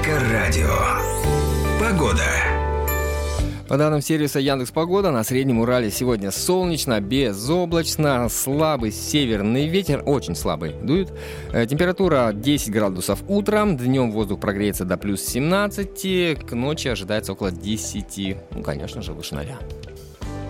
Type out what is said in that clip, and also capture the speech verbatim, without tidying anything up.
Эльдоррадио. Погода. По данным сервиса Яндекс.Погода, на Среднем Урале сегодня солнечно, безоблачно, слабый северный ветер, очень слабый, дует. Температура десять градусов утром, днем воздух прогреется до плюс семнадцать, к ночи ожидается около десяти, ну, конечно же, выше ноля.